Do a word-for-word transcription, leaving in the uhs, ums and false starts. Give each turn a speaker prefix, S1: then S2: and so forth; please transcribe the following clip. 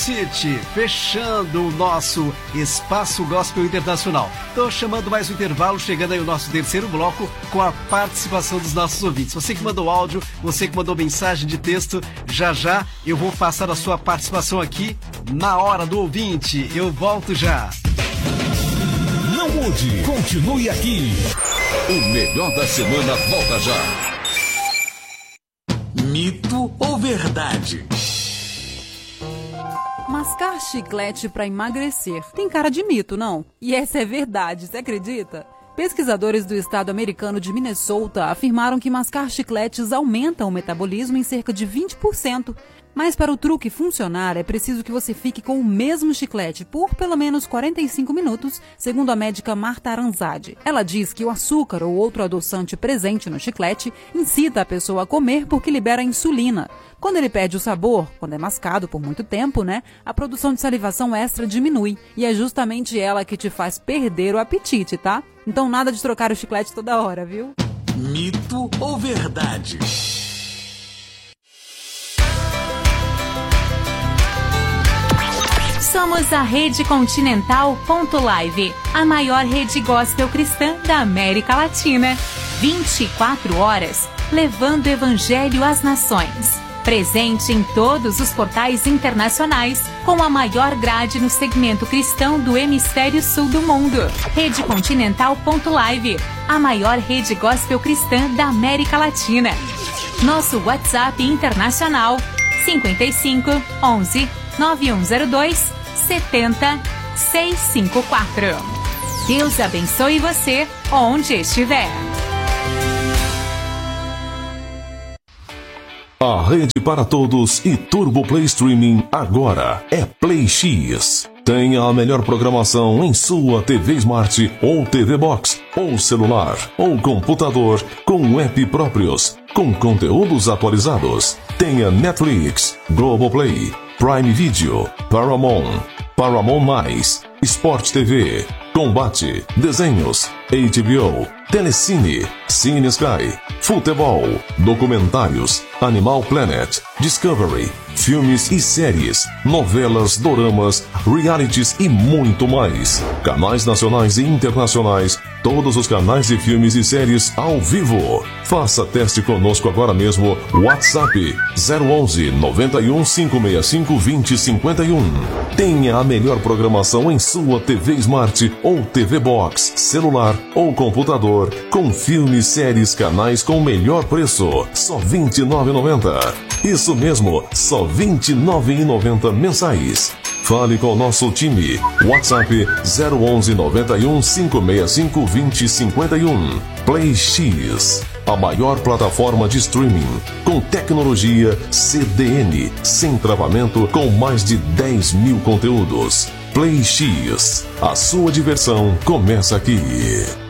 S1: City, fechando o nosso Espaço Gospel Internacional. Estou chamando mais um intervalo, chegando aí o nosso terceiro bloco com a participação dos nossos ouvintes. Você que mandou áudio, você que mandou mensagem de texto, já já eu vou passar a sua participação aqui na hora do ouvinte. Eu volto já.
S2: Não mude, continue aqui.
S3: O melhor da semana volta já. Mito ou verdade?
S4: Mascar chiclete para emagrecer tem cara de mito, não? E essa é verdade, você acredita? Pesquisadores do estado americano de Minnesota afirmaram que mascar chicletes aumenta o metabolismo em cerca de vinte por cento. Mas para o truque funcionar, é preciso que você fique com o mesmo chiclete por pelo menos quarenta e cinco minutos, segundo a médica Marta Aranzadi. Ela diz que o açúcar ou outro adoçante presente no chiclete incita a pessoa a comer porque libera insulina. Quando ele perde o sabor, quando é mascado por muito tempo, né, a produção de salivação extra diminui. E é justamente ela que te faz perder o apetite, tá? Então nada de trocar o chiclete toda hora, viu?
S3: Mito ou verdade?
S5: Somos a Rede Continental ponto live, a maior rede gospel cristã da América Latina. vinte e quatro horas, levando o evangelho às nações. Presente em todos os portais internacionais, com a maior grade no segmento cristão do hemisfério sul do mundo. Rede Continental ponto live, a maior rede gospel cristã da América Latina. Nosso WhatsApp internacional cinquenta e cinco, onze, nove um zero dois, setenta, seiscentos e cinquenta e quatro. Deus abençoe você onde estiver.
S2: A rede para todos e Turbo Play Streaming agora é Play X. Tenha a melhor programação em sua T V Smart ou T V Box, ou celular, ou computador, com app próprios, com conteúdos atualizados. Tenha Netflix, Globoplay, Prime Video, Paramount, Paramount Mais, Sport T V, Combate, Desenhos, H B O, Telecine, Cine Sky, Futebol, Documentários, Animal Planet, Discovery, filmes e séries, novelas, doramas, realities e muito mais. Canais nacionais e internacionais, todos os canais de filmes e séries ao vivo. Faça teste conosco agora mesmo. WhatsApp zero onze, noventa e um, cinco seis cinco, vinte, cinquenta e um. Tenha a melhor programação em sua T V Smart ou T V Box, celular ou computador, com filmes, séries, canais com o melhor preço, só vinte e nove reais e noventa centavos. Isso mesmo, só vinte e nove reais e noventa centavos mensais. Fale com o nosso time. WhatsApp zero onze, noventa e um, cinco seis cinco, vinte, cinquenta e um. Play X, a maior plataforma de streaming, com tecnologia C D N, sem travamento, com mais de dez mil conteúdos. Play X, a sua diversão começa aqui.